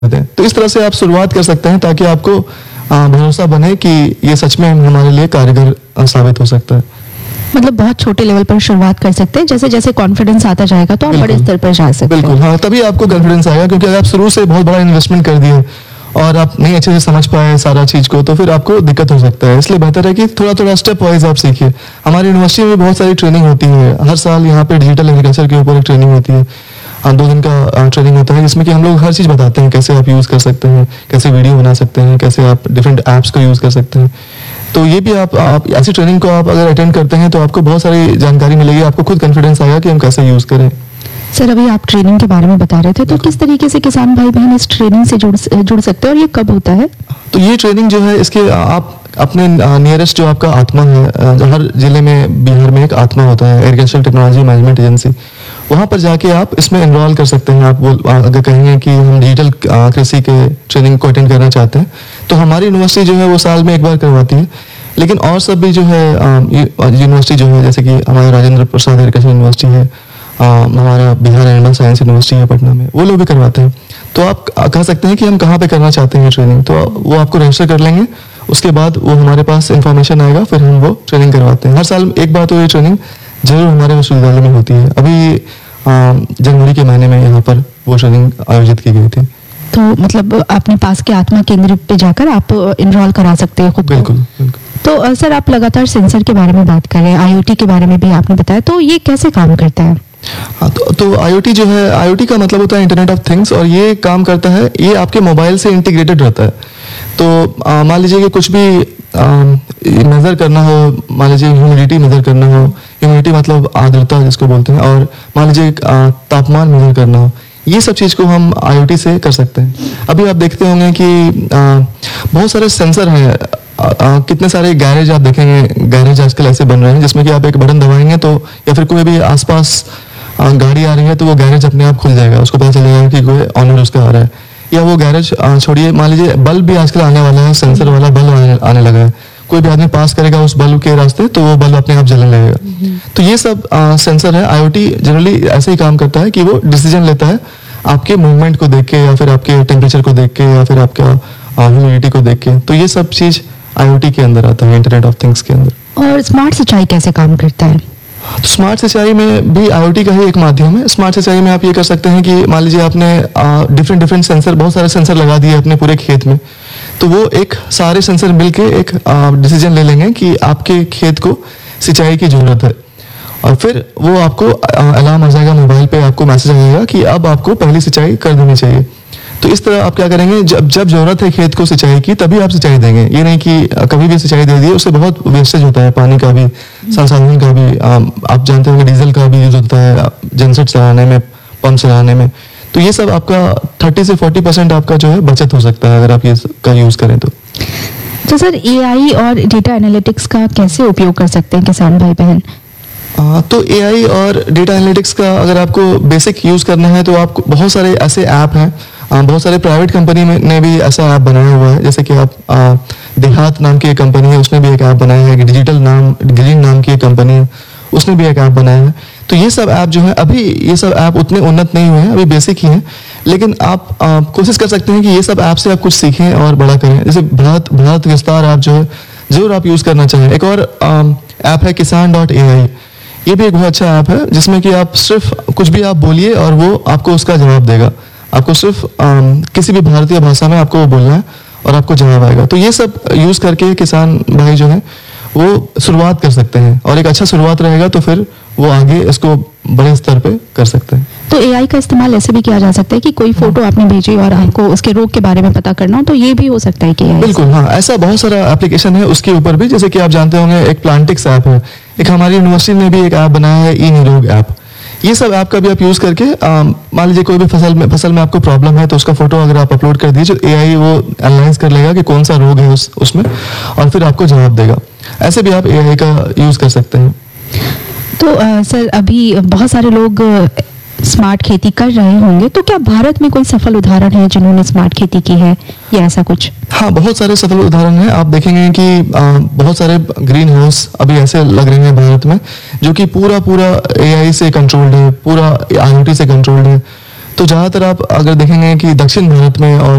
दें। तो इस तरह से आप शुरुआत कर सकते हैं ताकि आपको भरोसा बने कि ये सच में हमारे लिए कारगर साबित हो सकता है। मतलब बहुत छोटे लेवल पर शुरुआत कर सकते हैं, जैसे जैसे कॉन्फिडेंस आता जाएगा तो आप बड़े स्तर पर जा सकते हैं। बिल्कुल, हाँ, तभी आपको कॉन्फिडेंस आएगा, क्योंकि अगर आप शुरू से बहुत बड़ा इन्वेस्टमेंट कर दिए और आप नहीं अच्छे से समझ पाए सारा चीज को, तो फिर आपको दिक्कत हो सकता है। इसलिए बेहतर है कि थोड़ा थोड़ा स्टेप वाइज आप सीखिए। हमारी यूनिवर्सिटी में बहुत सारी ट्रेनिंग होती है, हर साल यहाँ पे डिजिटल एग्रीकल्चर के ऊपर एक ट्रेनिंग होती है, 2 दिन का ट्रेनिंग होता है, जिसमें कि हम लोग हर चीज़ बताते हैं, कैसे आप यूज़ कर सकते हैं, कैसे वीडियो बना सकते हैं, कैसे आप डिफरेंट ऐप्स को यूज़ कर सकते हैं। तो ये भी आप ऐसी ट्रेनिंग को आप अगर अटेंड करते हैं तो आपको बहुत सारी जानकारी मिलेगी, आपको खुद कॉन्फिडेंस आएगा कि हम कैसे यूज़ करें। सर, अभी आप ट्रेनिंग के बारे में बता रहे थे, तो किस तरीके से किसान भाई बहन इस ट्रेनिंग से जुड़ सकते हैं और ये कब होता है? तो ये ट्रेनिंग जो है, इसके आप अपने नियरेस्ट जो आपका आत्मा है, हर जिले में बिहार में एक आत्मा होता है, एग्रीकल्चर टेक्नोलॉजी मैनेजमेंट एजेंसी, वहाँ पर जाके आप इसमें एनरोल कर सकते हैं। आप अगर कहेंगे कि हम डिजिटल कृषि के ट्रेनिंग को अटेंड करना चाहते हैं, तो हमारी यूनिवर्सिटी जो है वो साल में एक बार करवाती है। लेकिन और सब भी जो है यूनिवर्सिटी जो है, जैसे कि हमारे राजेंद्र प्रसाद एग्रीकल्चर यूनिवर्सिटी है, हमारा बिहार एनिमल साइंस यूनिवर्सिटी है पटना में, वो लोग भी करवाते हैं। तो आप कह सकते हैं कि हम कहाँ पे करना चाहते हैं ट्रेनिंग, तो वो आपको रजिस्टर कर लेंगे, उसके बाद वो हमारे पास इन्फॉर्मेशन आएगा, फिर हम वो ट्रेनिंग करवाते हैं। हर साल एक बार तो ये ट्रेनिंग जरूर हमारे विश्वविद्यालय में होती है। अभी जनवरी के महीने में यहाँ पर वो ट्रेनिंग आयोजित की गई थी। तो मतलब अपने पास के आत्मा केंद्र पे जाकर आप इनरोल करा सकते हैं खुद को। बिल्कुल, बिल्कुल। तो सर, आप लगातार सेंसर के बारे में बात कर रहे हैं, IoT के बारे में भी आपने बताया, तो ये कैसे काम करता है? हाँ, तो IoT जो है, IoT का मतलब होता है इंटरनेट ऑफ थिंग्स, और ये काम करता है, ये आपके मोबाइल से इंटीग्रेटेड रहता है। तो मान लीजिए कि कुछ भी मेजर करना हो, मान लीजिए ह्यूमिडिटी मेजर करना हो, ह्यूमिडिटी मतलब आर्द्रता जिसको बोलते हैं, और मान लीजिए तापमान मेजर करना हो, ये सब चीज़ को हम IoT से कर सकते हैं। अभी आप देखते होंगे कि बहुत सारे सेंसर हैं, कितने सारे गैरेज आप देखेंगे, गैरेज आजकल ऐसे बन रहे हैं जिसमें कि आप एक बटन दबाएंगे तो, या फिर कोई भी आसपास गाड़ी आ रही है तो वो गैरेज अपने आप खुल जाएगा, उसको पता चलेगा कि कोई ऑनर उसका आ रहा है। या वो गैरेज छोड़िए, मान लीजिए बल्ब भी आजकल आने वाला है, सेंसर वाला बल्ब आने लगा है, कोई भी आदमी पास करेगा उस बल्ब के रास्ते तो वो बल्ब अपने आप जलने लगेगा। तो ये सब सेंसर है। IoT जनरली ऐसे ही काम करता है कि वो डिसीजन लेता है आपके मूवमेंट को देख के, या फिर आपके टेम्परेचर को देख के, या फिर आपका ह्यूमिडिटी को देख के। तो ये सब चीज IoT के अंदर आता है, इंटरनेट ऑफ थिंग्स के अंदर। और स्मार्ट सिंचाई कैसे काम करता है? तो स्मार्ट सिंचाई में भी IoT का ही एक माध्यम है। स्मार्ट सिंचाई में आप ये कर सकते हैं कि मान लीजिए आपने डिफरेंट सेंसर, बहुत सारे सेंसर लगा दिए अपने पूरे खेत में, तो वो एक सारे सेंसर मिलके एक डिसीजन ले लेंगे कि आपके खेत को सिंचाई की जरूरत है, और फिर वो आपको अलार्म आ जाएगा मोबाइल पे, आपको मैसेज आ जाएगा कि अब आपको पहली सिंचाई कर देनी चाहिए। तो इस तरह आप क्या करेंगे, जब जरूरत है खेत को सिंचाई की तभी आप सिंचाई देंगे। ये नहीं कि कभी भी सिंचाई दे दी, उससे बहुत वेस्टेज होता है, पानी का भी, संसाधन का भी। आप जानते होंगे डीजल का भी यूज होता है जनसेट चलाने में, पंप चलाने में। तो ये सब आपका 30 से 40% आपका जो है बचत हो सकता है अगर आप ये का यूज करें तो सर, AI और डेटा एनालिटिक्स का कैसे उपयोग कर सकते हैं किसान भाई बहन? तो AI और डेटा एनालिटिक्स का अगर आपको बेसिक यूज करना है तो आपको बहुत सारे ऐसे ऐप हैं, बहुत सारे प्राइवेट कंपनी ने भी ऐसा ऐप बनाया हुआ है। जैसे कि आप देहात नाम की एक कंपनी है, उसने भी एक ऐप बनाया है। डिजिटल ग्रीन नाम की एक कंपनी है, उसने भी एक ऐप बनाया है। तो ये सब ऐप जो है, अभी ये सब ऐप उतने उन्नत नहीं हुए हैं, अभी बेसिक ही हैं, लेकिन आप कोशिश कर सकते हैं कि ये सब ऐप से आप कुछ सीखें और बड़ा करें। जैसे भारत विस्तार ऐप जो है, जरूर आप यूज करना चाहें। एक और ऐप है kisan.ai, ये भी एक बहुत अच्छा ऐप है, जिसमें कि आप सिर्फ कुछ भी आप बोलिए और वो आपको उसका जवाब देगा। आपको सिर्फ किसी भी भारतीय भाषा में आपको वो बोलना है और आपको जवाब आएगा। तो ये सब यूज करके किसान भाई जो है वो शुरुआत कर सकते हैं, और एक अच्छा शुरुआत रहेगा तो फिर वो आगे इसको बड़े स्तर पे कर सकते हैं। तो AI का इस्तेमाल ऐसे भी किया जा सकता है कि कोई फोटो आपने भेजी और आपको उसके रोग के बारे में पता करना हो, तो ये भी हो सकता है कि AI? बिल्कुल, हाँ, ऐसा बहुत सारा एप्लीकेशन है उसके ऊपर भी। जैसे कि आप जानते होंगे एक प्लांटिक्स ऐप है, एक हमारी यूनिवर्सिटी ने भी एक ऐप बनाया है, ई-निरोग ऐप। ये सब ऐप का भी आप यूज करके, मान लीजिए कोई भी फसल में आपको प्रॉब्लम है तो उसका फोटो अगर आप अपलोड कर दीजिए, तो AI वो एनालाइज कर लेगा कि कौन सा रोग है उसमें, और फिर आपको जवाब देगा। ऐसे भी आप AI का यूज कर सकते हैं। तो सर, अभी बहुत सारे लोग स्मार्ट खेती कर रहे होंगे, तो क्या भारत में कोई सफल उदाहरण है जिन्होंने स्मार्ट खेती की है, या ऐसा कुछ? हाँ, बहुत सारे सफल उदाहरण हैं। आप देखेंगे कि बहुत सारे ग्रीन हाउस अभी ऐसे लग रहे हैं भारत में, जो कि पूरा AI से कंट्रोल्ड है, पूरा IoT से कंट्रोल्ड है। तो ज़्यादातर आप अगर देखेंगे कि दक्षिण भारत में और